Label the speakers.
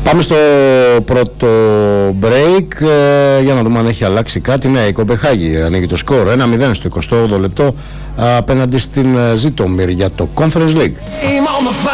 Speaker 1: Πάμε στο πρώτο break για να δούμε αν έχει αλλάξει κάτι. Ναι, η Κοπεχάγη ανοίγει το σκορ 1-0 στο 28ο λεπτό απέναντι στην Ζίτομιρ για το Conference League.